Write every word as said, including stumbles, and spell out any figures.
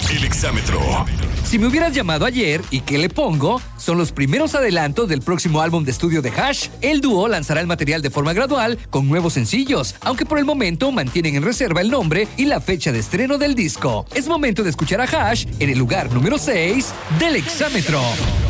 El exámetro. Si me hubieras llamado ayer, ¿y qué le pongo? Son los primeros adelantos del próximo álbum de estudio de Hash. El dúo lanzará el material de forma gradual con nuevos sencillos, aunque por el momento mantienen en reserva el nombre y la fecha de estreno del disco. Es momento de escuchar a Hash en el lugar número seis del exámetro.